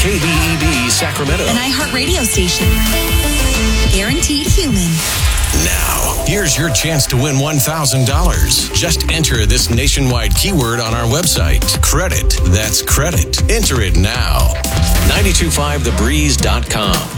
KBEB Sacramento. An iHeartRadio station. Guaranteed human. Now, here's your chance to win $1,000. Just enter this nationwide keyword on our website. Credit. That's credit. Enter it now. 925thebreeze.com.